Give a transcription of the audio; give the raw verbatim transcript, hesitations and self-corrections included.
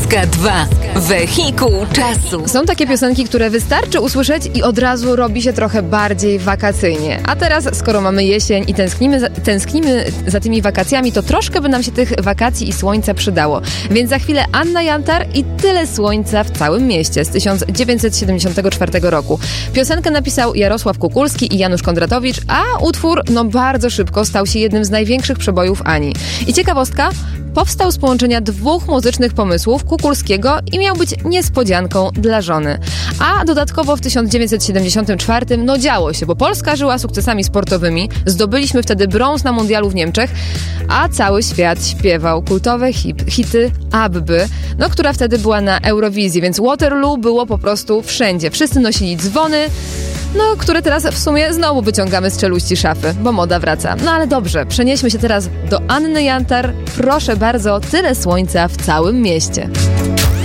Dwudziestka dwa. Wehikuł czasu. Są takie piosenki, które wystarczy usłyszeć i od razu robi się trochę bardziej wakacyjnie. A teraz, skoro mamy jesień i tęsknimy za, tęsknimy za tymi wakacjami, to troszkę by nam się tych wakacji i słońca przydało. Więc za chwilę Anna Jantar i Tyle słońca w całym mieście z tysiąc dziewięćset siedemdziesiątego czwartego roku. Piosenkę napisał Jarosław Kukulski i Janusz Kondratowicz, a utwór no bardzo szybko stał się jednym z największych przebojów Ani. I ciekawostka, powstał z połączenia dwóch muzycznych pomysłów Kukulskiego i miał być niespodzianką dla żony. A dodatkowo w tysiąc dziewięćset siedemdziesiątym czwartym no działo się, bo Polska żyła sukcesami sportowymi, zdobyliśmy wtedy brąz na mundialu w Niemczech, a cały świat śpiewał kultowe hit, hity Abby, no która wtedy była na Eurowizji, więc Waterloo było po prostu wszędzie. Wszyscy nosili dzwony, no, które teraz w sumie znowu wyciągamy z czeluści szafy, bo moda wraca. No ale dobrze, przenieśmy się teraz do Anny Jantar. Proszę bardzo, Tyle słońca w całym mieście.